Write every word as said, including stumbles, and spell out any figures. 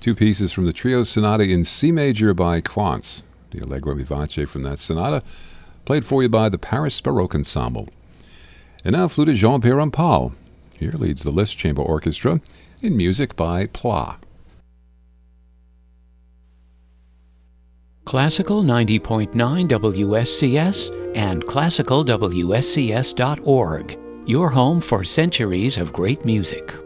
Two pieces from the Trio Sonata in C major by Quantz. The Allegro Vivace from that sonata, played for you by the Paris Baroque Ensemble. And now flute Jean-Pierre Rampal. Here leads the Liszt Chamber Orchestra in music by Pla. Classical ninety point nine W S C S and classical W S C S dot org, your home for centuries of great music.